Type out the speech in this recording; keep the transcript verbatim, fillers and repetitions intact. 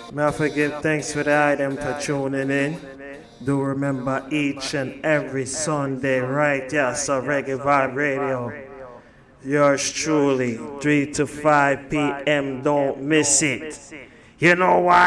May I forgive thanks for the item for tuning in. Do remember each and every Sunday, right? Yeah, so Reggae Vibe Radio. Yours truly, three to five p m. Don't miss it. You know why?